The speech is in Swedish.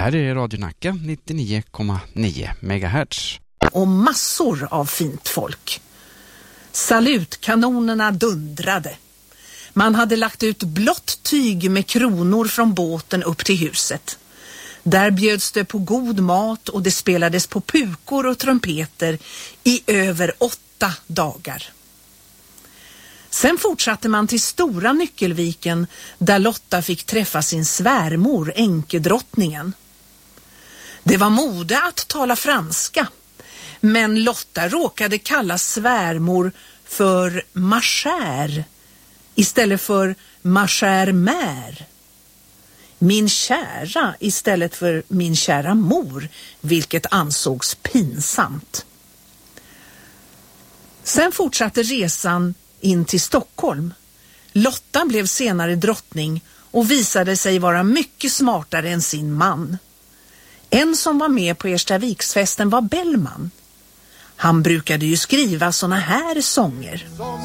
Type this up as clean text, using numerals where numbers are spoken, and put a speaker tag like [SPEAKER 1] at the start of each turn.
[SPEAKER 1] här är Radio Nacka 99,9 MHz.
[SPEAKER 2] Och massor av fint folk. Salutkanonerna dundrade. Man hade lagt ut blått tyg med kronor från båten upp till huset. Där bjöds det på god mat och det spelades på pukor och trumpeter i över 8 dagar. Sen fortsatte man till Stora Nyckelviken där Lotta fick träffa sin svärmor, änkedrottningen. Det var mode att tala franska, men Lotta råkade kalla svärmor för ma chère istället för ma chère mère. Min kära istället för min kära mor, vilket ansågs pinsamt. Sen fortsatte resan in till Stockholm. Lotta blev senare drottning och visade sig vara mycket smartare än sin man. En som var med på Erstaviksfesten var Bellman. Han brukade ju skriva såna här sånger.